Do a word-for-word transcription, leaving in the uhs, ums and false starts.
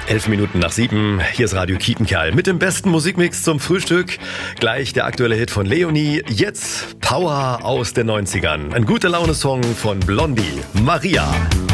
Elf Minuten nach sieben, hier ist Radio Kietenkerl mit dem besten Musikmix zum Frühstück. Gleich der aktuelle Hit von Leonie, jetzt Power aus den neunzigern. Ein guter Laune-Song von Blondie, Maria.